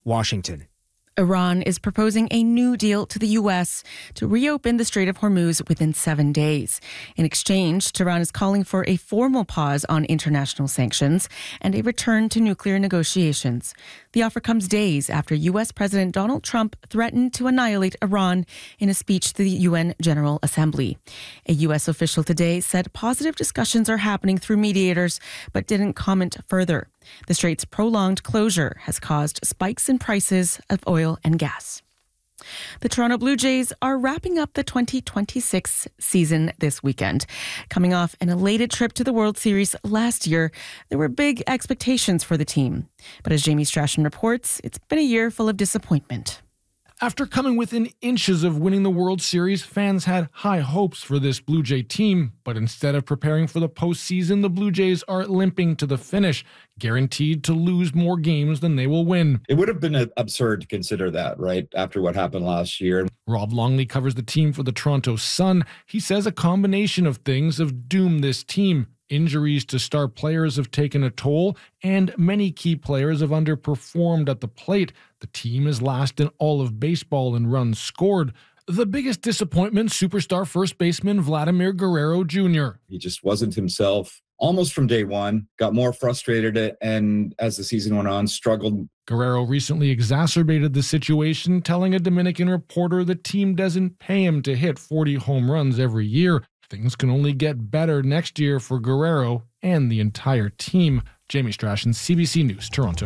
Washington. Iran is proposing a new deal to the U.S. to reopen the Strait of Hormuz within 7 days. In exchange, Tehran is calling for a formal pause on international sanctions and a return to nuclear negotiations. The offer comes days after U.S. President Donald Trump threatened to annihilate Iran in a speech to the UN General Assembly. A U.S. official today said positive discussions are happening through mediators, but didn't comment further. The strait's prolonged closure has caused spikes in prices of oil and gas. The Toronto Blue Jays are wrapping up the 2026 season this weekend. Coming off an elated trip to the World Series last year, there were big expectations for the team. But as Jamie Strachan reports, it's been a year full of disappointment. After coming within inches of winning the World Series, fans had high hopes for this Blue Jay team. But instead of preparing for the postseason, the Blue Jays are limping to the finish, guaranteed to lose more games than they will win. It would have been absurd to consider that, right, after what happened last year. Rob Longley covers the team for the Toronto Sun. He says a combination of things have doomed this team. Injuries to star players have taken a toll, and many key players have underperformed at the plate. The team is last in all of baseball in runs scored. The biggest disappointment, superstar first baseman Vladimir Guerrero Jr. He just wasn't himself almost from day one, got more frustrated, and as the season went on, struggled. Guerrero recently exacerbated the situation, telling a Dominican reporter the team doesn't pay him to hit 40 home runs every year. Things can only get better next year for Guerrero and the entire team. Jamie Strachan, CBC News, Toronto.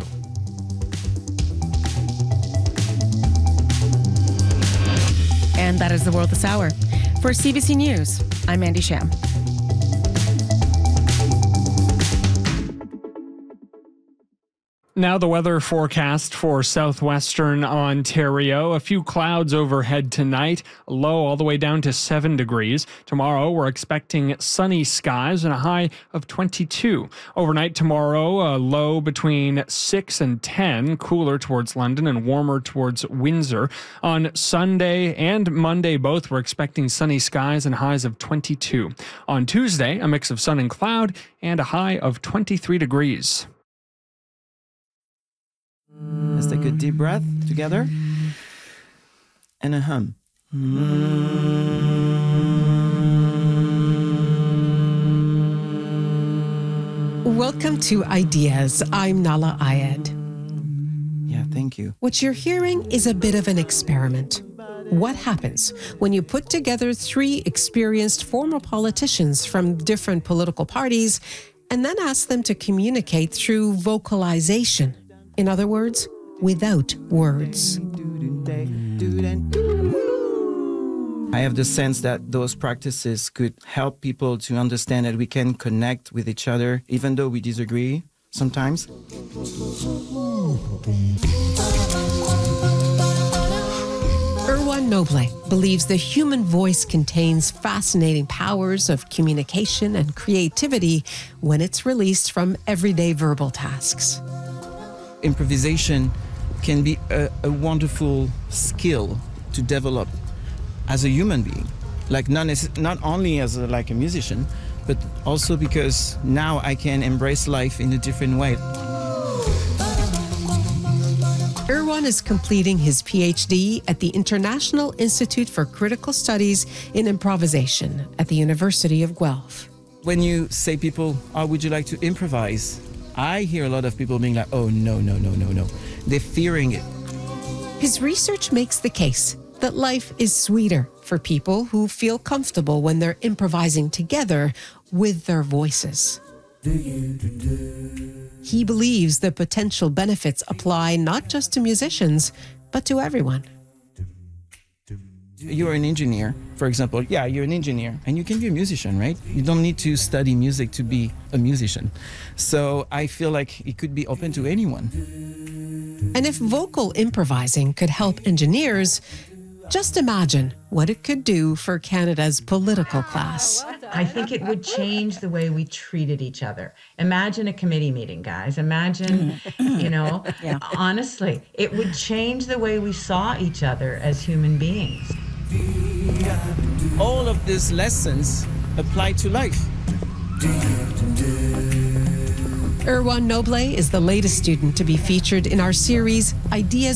And that is the World this hour. For CBC News, I'm Andy Sham. Now the weather forecast for southwestern Ontario. A few clouds overhead tonight, low all the way down to 7 degrees. Tomorrow we're expecting sunny skies and a high of 22. Overnight tomorrow, a low between 6 and 10, cooler towards London and warmer towards Windsor. On Sunday and Monday both, we're expecting sunny skies and highs of 22. On Tuesday, a mix of sun and cloud and a high of 23 degrees. Let's take a deep breath together and a hum. Welcome to Ideas. I'm Nala Ayed. Yeah, thank you. What you're hearing is a bit of an experiment. What happens when you put together 3 experienced former politicians from different political parties and then ask them to communicate through vocalization? In other words, without words. I have the sense that those practices could help people to understand that we can connect with each other, even though we disagree sometimes. Erwan Noble believes the human voice contains fascinating powers of communication and creativity when it's released from everyday verbal tasks. Improvisation can be a wonderful skill to develop as a human being, like not only as a musician, but also because now I can embrace life in a different way. Erwan is completing his PhD at the International Institute for Critical Studies in Improvisation at the University of Guelph. When you say people, oh, would you like to improvise? I hear a lot of people being like, oh, no. They're fearing it. His research makes the case that life is sweeter for people who feel comfortable when they're improvising together with their voices. He believes the potential benefits apply not just to musicians, but to everyone. You're an engineer, for example. Yeah, you're an engineer, and you can be a musician, right? You don't need to study music to be a musician. So I feel like it could be open to anyone. And if vocal improvising could help engineers, just imagine what it could do for Canada's political class. I think it would change the way we treated each other. Imagine a committee meeting, guys. Imagine, honestly, it would change the way we saw each other as human beings. All of these lessons apply to life. Erwan Noble is the latest student to be featured in our series, Ideas